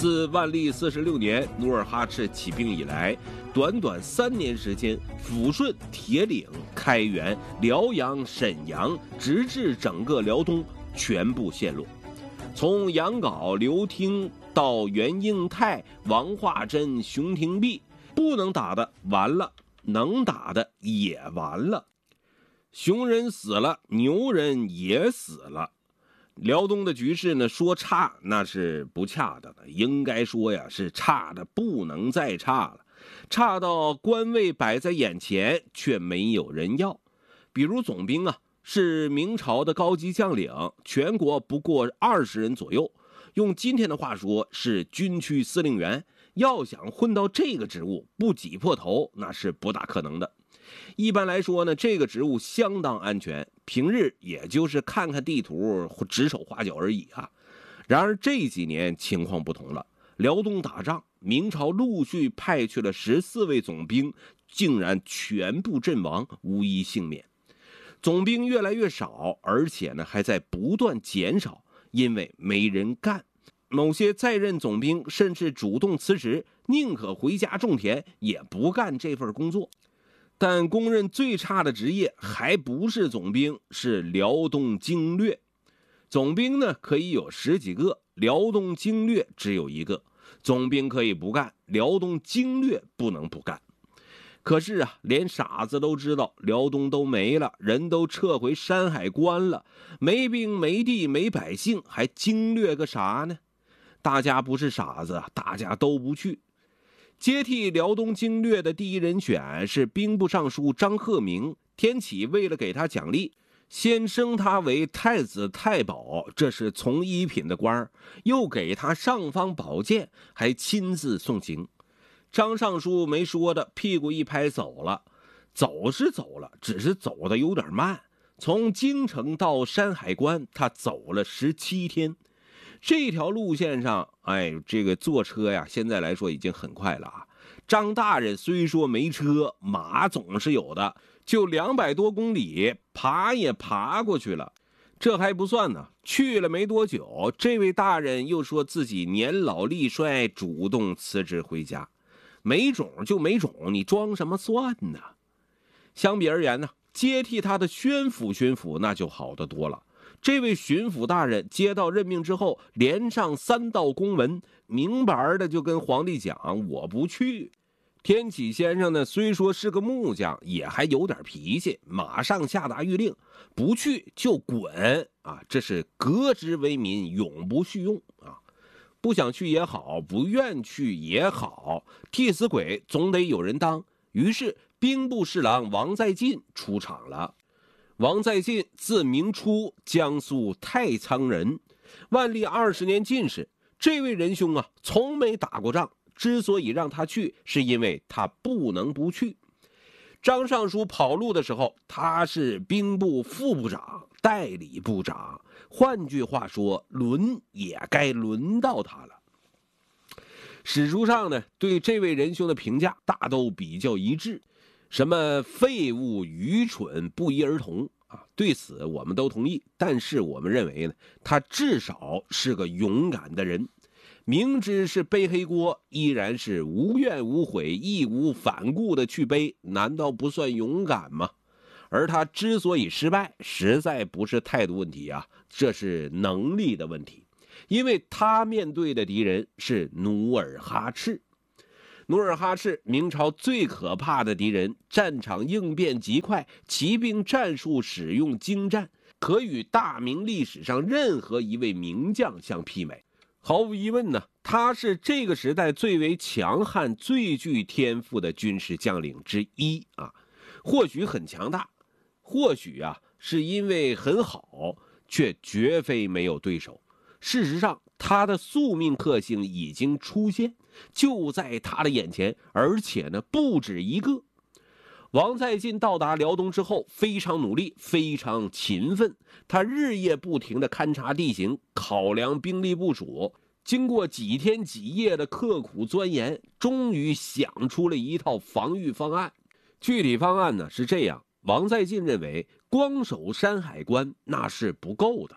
自万历46年努尔哈赤起兵以来，短短3年时间，抚顺、铁岭、开原、辽阳、沈阳，直至整个辽东全部陷落。从杨镐、刘听到袁应泰、王化贞、熊廷弼，不能打的完了，能打的也完了。熊人死了，牛人也死了。辽东的局势呢，说差那是不恰当的，应该说呀是差的不能再差了，差到官位摆在眼前却没有人要。比如总兵啊，是明朝的高级将领，全国不过20人左右，用今天的话说是军区司令员，要想混到这个职务不挤破头那是不大可能的。一般来说呢，这个职务相当安全，平日也就是看看地图指手画脚而已啊。然而这几年情况不同了，辽东打仗，明朝陆续派去了14位总兵，竟然全部阵亡，无一幸免。总兵越来越少，而且呢还在不断减少，因为没人干。某些在任总兵甚至主动辞职，宁可回家种田，也不干这份工作。但公认最差的职业还不是总兵，是辽东经略。总兵呢可以有10几个，辽东经略只有1个。总兵可以不干，辽东经略不能不干。可是啊，连傻子都知道辽东都没了，人都撤回山海关了，没兵没地没百姓，还经略个啥呢？大家不是傻子，大家都不去。接替辽东经略的第一人选是兵部尚书张鹤鸣，天启为了给他奖励，先升他为太子太保，这是从一品的官，又给他尚方宝剑，还亲自送行。张尚书没说的，屁股一拍走了。走是走了，只是走的有点慢，从京城到山海关他走了17天。这条路线上，这个坐车呀，现在来说已经很快了啊。张大人虽说没车，马总是有的，就200多公里，爬也爬过去了。这还不算呢，去了没多久，这位大人又说自己年老力衰，主动辞职回家。没种就没种，你装什么蒜呢？相比而言呢，接替他的宣抚巡抚那就好得多了。这位巡抚大人接到任命之后，连上3道公文，明白的就跟皇帝讲我不去。天启先生呢，虽说是个木匠，也还有点脾气，马上下达谕令，不去就滚啊！这是革职为民，永不续用啊！不想去也好，不愿去也好，替死鬼总得有人当。于是兵部侍郎王在晋出场了。王在晋字明初，江苏太仓人，万历20年进士。这位仁兄啊，从没打过仗，之所以让他去，是因为他不能不去。张尚书跑路的时候，他是兵部副部长、代理部长，换句话说，轮也该轮到他了。史书上呢，对这位仁兄的评价大都比较一致，什么废物、愚蠢不一而同啊，对此我们都同意。但是我们认为呢，他至少是个勇敢的人，明知是背黑锅，依然是无怨无悔、义无反顾的去背，难道不算勇敢吗？而他之所以失败，实在不是态度问题啊，这是能力的问题。因为他面对的敌人是努尔哈赤。努尔哈赤，明朝最可怕的敌人，战场应变极快，骑兵战术使用精湛，可与大明历史上任何一位名将相媲美。毫无疑问呢，他是这个时代最为强悍、最具天赋的军事将领之一啊。或许很强大，或许啊是因为很好，却绝非没有对手。事实上，他的宿命克星已经出现，就在他的眼前，而且呢不止一个。王在晋到达辽东之后，非常努力，非常勤奋，他日夜不停地勘察地形，考量兵力部署。经过几天几夜的刻苦钻研，终于想出了一套防御方案。具体方案呢是这样：王在晋认为，光守山海关那是不够的，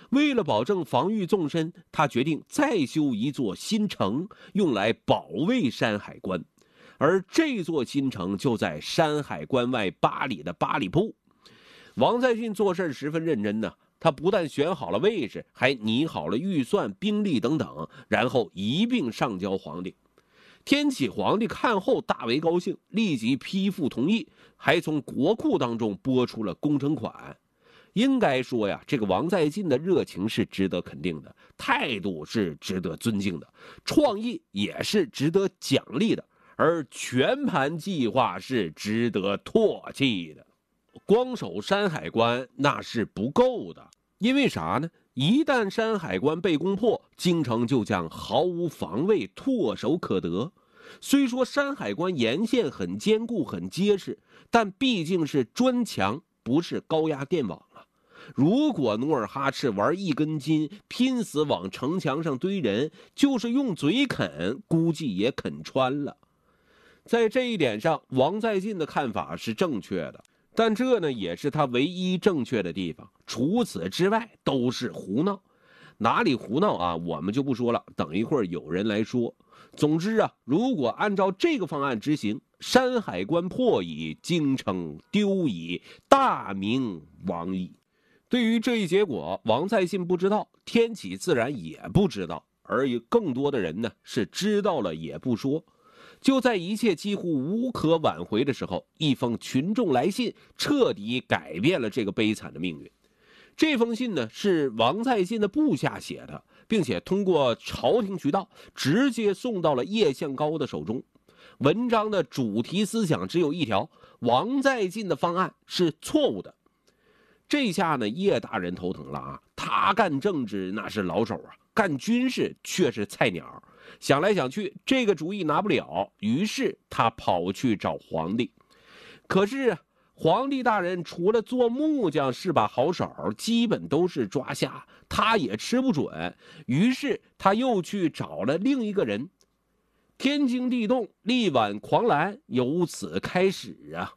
为了保证防御纵深，他决定再修一座新城，用来保卫山海关。而这座新城就在山海关外8里的八里铺。王在晋做事十分认真呢，他不但选好了位置，还拟好了预算、兵力等等，然后一并上交皇帝。天启皇帝看后大为高兴，立即批复同意，还从国库当中拨出了工程款。应该说呀，这个王在晋的热情是值得肯定的，态度是值得尊敬的，创意也是值得奖励的，而全盘计划是值得唾弃的。光守山海关那是不够的，因为啥呢？一旦山海关被攻破，京城就将毫无防卫，唾手可得。虽说山海关沿线很坚固很结实，但毕竟是砖墙，不是高压电网啊。如果努尔哈赤玩一根筋，拼死往城墙上堆人，就是用嘴啃，估计也啃穿了。在这一点上，王在晋的看法是正确的，但这呢也是他唯一正确的地方，除此之外都是胡闹。哪里胡闹啊，我们就不说了，等一会儿有人来说。总之啊，如果按照这个方案执行，山海关破矣，京城丢矣，大明亡矣。对于这一结果，王在晋不知道，天启自然也不知道，而更多的人呢是知道了也不说。就在一切几乎无可挽回的时候，一封群众来信彻底改变了这个悲惨的命运。这封信呢是王在晋的部下写的，并且通过朝廷渠道直接送到了叶向高的手中。文章的主题思想只有一条：王在晋的方案是错误的。这下呢，叶大人头疼了啊！他干政治那是老手啊，干军事却是菜鸟。想来想去，这个主意拿不了，于是他跑去找皇帝。可是皇帝大人除了做木匠是把好手，基本都是抓瞎，他也吃不准。于是他又去找了另一个人。天惊地动，力挽狂澜，由此开始啊。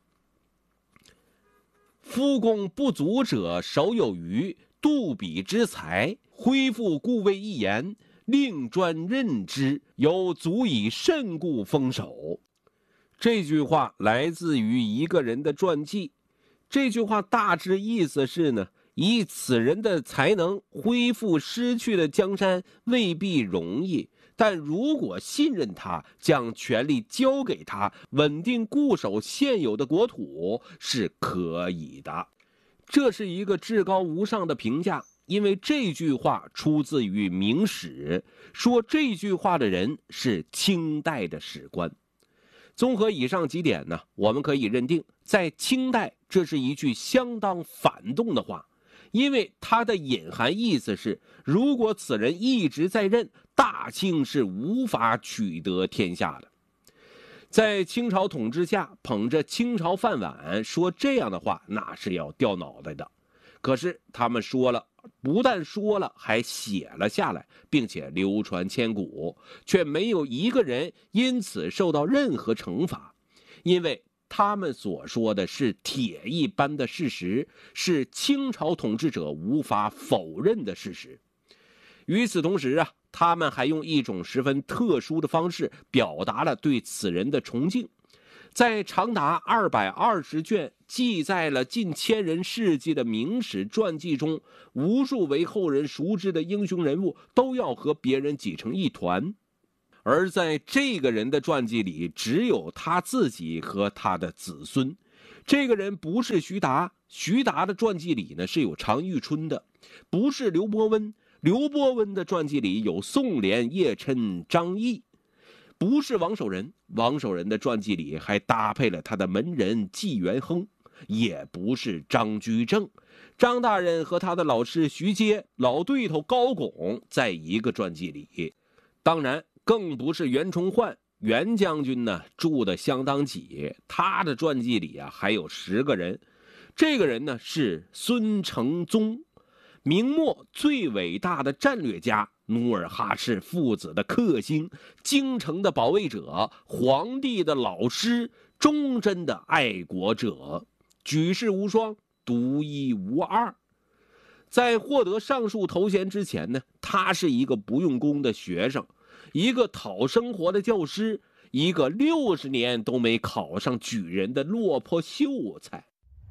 夫功不足者手有余，度彼之才，恢复故位一言，令专任之，有足以甚故封守。这句话来自于一个人的传记。这句话大致意思是呢，以此人的才能恢复失去的江山未必容易，但如果信任他，将权力交给他，稳定固守现有的国土是可以的。这是一个至高无上的评价，因为这句话出自于《明史》，说这句话的人是清代的史官。综合以上几点呢，我们可以认定，在清代这是一句相当反动的话，因为它的隐含意思是，如果此人一直在任，大清是无法取得天下的。在清朝统治下，捧着清朝饭碗说这样的话，那是要掉脑袋的。可是他们说了，不但说了，还写了下来，并且流传千古，却没有一个人因此受到任何惩罚，因为他们所说的是铁一般的事实，是清朝统治者无法否认的事实。与此同时啊，他们还用一种十分特殊的方式表达了对此人的崇敬。在长达220卷记载了近1000人事迹的明史传记中，无数为后人熟知的英雄人物都要和别人挤成一团，而在这个人的传记里，只有他自己和他的子孙。这个人不是徐达，徐达的传记里呢是有常遇春的；不是刘伯温，刘伯温的传记里有宋濂、叶琛、张毅；不是王守仁，王守仁的传记里还搭配了他的门人纪元亨；也不是张居正，张大人和他的老师徐阶、老对头高拱在一个传记里。当然更不是袁崇焕，袁将军呢住得相当挤，他的传记里啊还有10个人。这个人呢是孙承宗，明末最伟大的战略家，努尔哈赤父子的克星，京城的保卫者，皇帝的老师，忠贞的爱国者，举世无双，独一无二。 在获得上述头衔之前呢，他是一个不用功的学生，一个讨生活的教师，一个60年都没考上举人的落魄秀才。